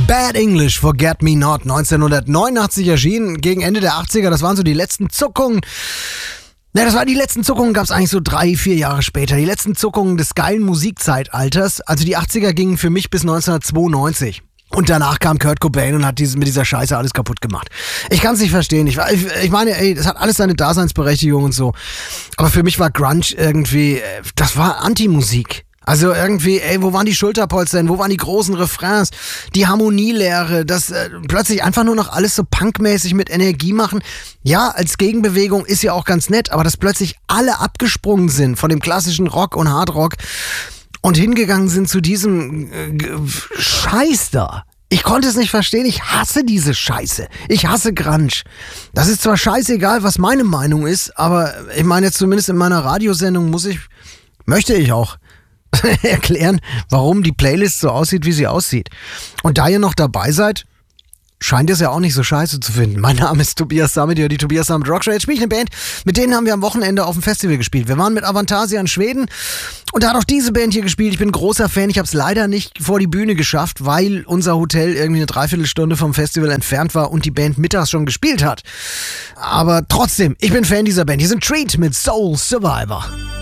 Bad English, Forget Me Not, 1989 erschienen, gegen Ende der 80er, das waren so die letzten Zuckungen. Ja, die letzten Zuckungen gab es eigentlich so 3-4 Jahre später. Die letzten Zuckungen des geilen Musikzeitalters. Also die 80er gingen für mich bis 1992. Und danach kam Kurt Cobain und hat mit dieser Scheiße alles kaputt gemacht. Ich kann es nicht verstehen. Ich meine, ey, das hat alles seine Daseinsberechtigung und so. Aber für mich war Grunge irgendwie, das war Anti-Musik. Also irgendwie, ey, wo waren die Schulterpolster denn? Wo waren die großen Refrains? Die Harmonielehre, das plötzlich einfach nur noch alles so punkmäßig mit Energie machen. Ja, als Gegenbewegung ist ja auch ganz nett, aber dass plötzlich alle abgesprungen sind von dem klassischen Rock und Hardrock und hingegangen sind zu diesem Scheiß da. Ich konnte es nicht verstehen, ich hasse diese Scheiße. Ich hasse Grunge. Das ist zwar scheißegal, was meine Meinung ist, aber ich meine jetzt zumindest in meiner Radiosendung möchte ich auch erklären, warum die Playlist so aussieht, wie sie aussieht. Und da ihr noch dabei seid, scheint es ja auch nicht so scheiße zu finden. Mein Name ist Tobias Sammet, die Tobias Sammet Rockshow. Jetzt spiele ich eine Band, mit denen haben wir am Wochenende auf dem Festival gespielt. Wir waren mit Avantasia in Schweden und da hat auch diese Band hier gespielt. Ich bin ein großer Fan. Ich habe es leider nicht vor die Bühne geschafft, weil unser Hotel irgendwie eine Dreiviertelstunde vom Festival entfernt war und die Band mittags schon gespielt hat. Aber trotzdem, ich bin Fan dieser Band. Hier sind Treat mit Soul Survivor.